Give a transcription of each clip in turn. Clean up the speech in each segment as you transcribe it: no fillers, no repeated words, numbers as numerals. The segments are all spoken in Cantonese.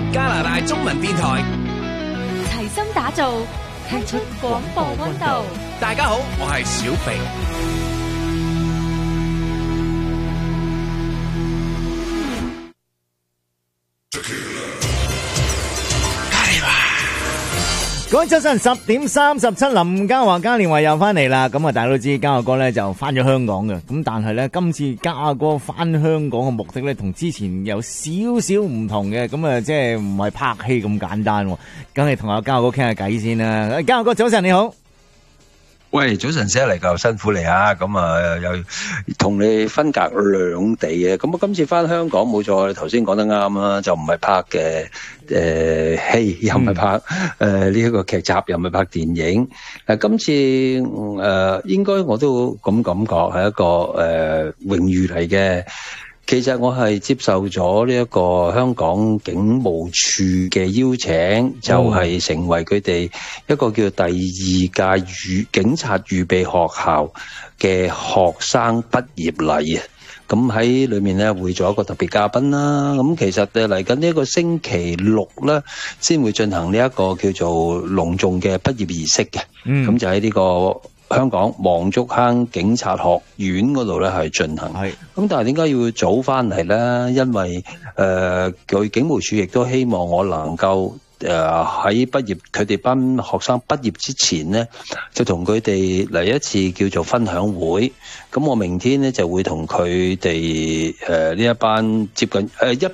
加拿大中文電台， 齊心打造，踢出廣播溫度。 大家好，我係小肥。 各位早晨，10:37，林嘉華嘉年華又翻嚟啦。咁啊，大家都知嘉華哥咧就翻咗香港嘅。咁但係咧，今次嘉華哥翻香港嘅目的咧，同之前有少少唔同嘅。咁啊，即係唔係拍戲咁簡單，梗係同阿嘉華哥傾下偈先啦。嘉華哥早晨你好。 喂，早晨寫嚟夠辛苦你啊！咁啊，又同你分隔兩地嘅。咁啊，今次翻香港冇錯，你頭先講得啱啦，就唔係拍嘅戲，又唔係拍呢一個劇集，又唔係拍電影。今次應該我都咁感覺係一個榮譽嚟嘅。其實我係接受咗呢一個香港警務處嘅邀請，就係成為佢哋一個叫第二屆警察預備學校嘅學生畢業禮啊！咁喺裏面咧會做一個特別嘉賓啦。咁其實嚟緊呢一個星期六咧，先會進行呢一個叫做隆重嘅畢業儀式嘅。咁就喺呢個香港黃竹坑警察學院嗰度咧係進行，咁但係點解要早翻嚟咧？因為佢警務處亦都希望我能夠喺佢哋班學生畢業之前咧，就同佢哋嚟一次叫做分享會。咁我明天咧就會同佢哋呢一班接近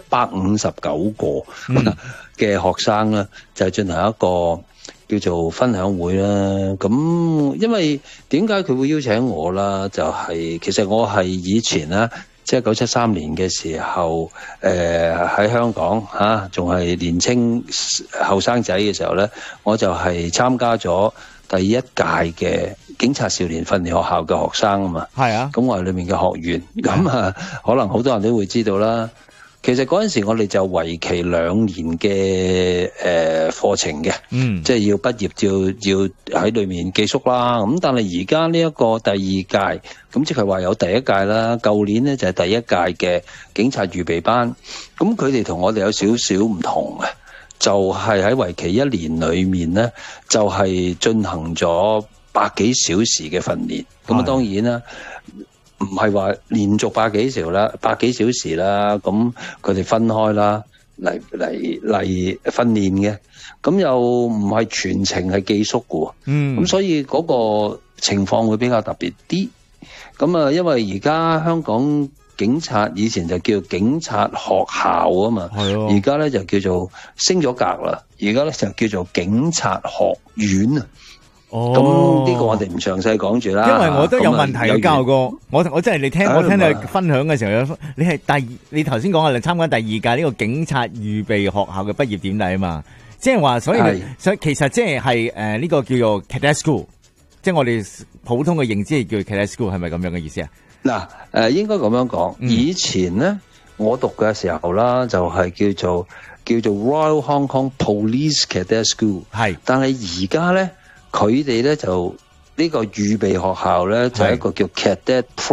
159個嘅學生咧，就進行一個叫做分享會啦。咁因為點解佢會邀請我啦？就係其實我係以前啦，即係1973年嘅時候，喺香港嚇仲係年青後生仔嘅時候咧，我就係參加咗第一屆嘅警察少年訓練學校嘅學生啊嘛。係啊，咁我係裏面嘅學員。咁啊，可能好多人都會知道啦。其實嗰陣時我哋就為期2年嘅課程嘅，即係要畢業要喺裏面寄宿啦。咁但係而家呢一個第二屆，咁即係話有第一屆啦。舊年呢就係第一屆嘅警察預備班，咁佢哋同我哋有少少唔同嘅，就係喺為期1年裏面呢，就係進行咗100幾小時嘅訓練。咁啊當然啦。唔係話連續100幾小時啦，咁佢哋分開啦嚟訓練嘅，咁又唔係全程係寄宿嘅，咁所以嗰個情況會比較特別啲。咁啊，因為而家香港警察以前就叫警察學校啊嘛，而家咧就叫做升咗格啦，而家咧就叫做警察學院啊。咁呢個我哋唔詳細講住啦， 因為我都有問題嘅，嘉華哥，我真係你聽我聽你分享嘅時候，你頭先講啊，你參加第二屆呢個警察預備學校嘅畢業典禮啊嘛，即係話所以其實即係呢個叫做 cadet school， 即係我哋普通嘅認知係叫 cadet school， 係咪咁樣嘅意思啊？ 嗱，應該咁樣講，以前咧我讀嘅時候啦，就係叫做 Royal Hong Kong Police Cadet School， 係，但係而家咧。佢哋咧就呢個預備學校咧就係一個叫 Cadet